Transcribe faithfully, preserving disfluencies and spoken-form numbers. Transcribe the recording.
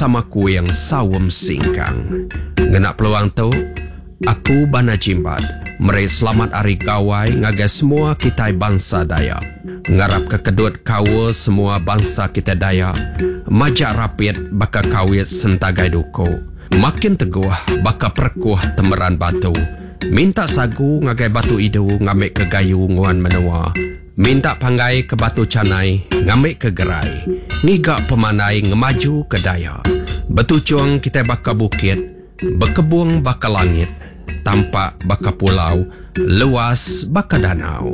bersama ku yang sawem singkang. Ngenak peluang tu, aku Bana Jimbat, meri selamat hari kawai ngagai semua kita bangsa Dayak. Ngarap kekedut kawa semua bangsa kita Dayak. Majak rapid baka kawit sentagai duko. Makin teguh baka perkuh temeran batu. Minta sagu ngagai batu idu ngamik ke gayu nguan menua. Minta panggai ke batu canai ngamik ke gerai. Ngigak pemanai ngemaju ke Dayak. Betucuang kita baka bukit, berkebung baka langit. Tampak baka pulau, luas baka danau.